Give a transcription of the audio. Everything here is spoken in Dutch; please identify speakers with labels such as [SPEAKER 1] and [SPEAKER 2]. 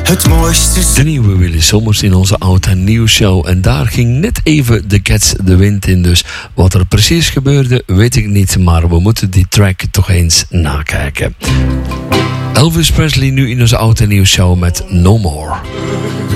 [SPEAKER 1] Het mooiste.
[SPEAKER 2] De nieuwe Willy Sommers in onze oud en nieuw show. En daar ging net even de Cats de wind in. Dus wat er precies gebeurde, weet ik niet. Maar we moeten die track toch eens nakijken. Elvis Presley nu in onze oud en nieuw show met No More.